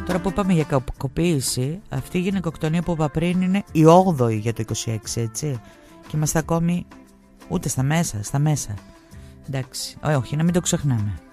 Τώρα που είπαμε για κακοποίηση, αυτή η γυναικοκτονία που είπα πριν είναι η 8η για το 26, έτσι. Και είμαστε ακόμη ούτε στα μέσα. Εντάξει, όχι, να μην το ξεχνάμε.